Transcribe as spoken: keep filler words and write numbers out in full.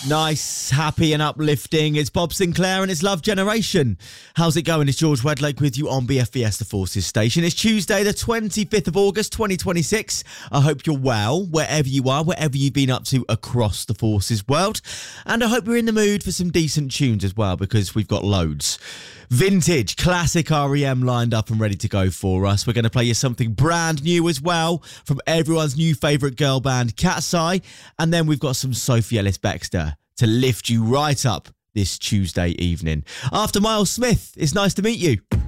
Nice, happy and uplifting. It's Bob Sinclair and it's Love Generation. How's it going? It's George Wedlake with you on B F Fiesta Forces Station. It's Tuesday, the twenty-fifth of August, twenty twenty-six. I hope you're well, wherever you are, wherever you've been up to across the Forces world. And I hope you're in the mood for some decent tunes as well, because we've got loads. Vintage, classic R E M lined up and ready to go for us. We're going to play you something brand new as well from everyone's new favourite girl band, Cat's Eye. And then we've got some Sophie Ellis-Bextor to lift you right up this Tuesday evening. After Miles Smith, it's nice to meet you.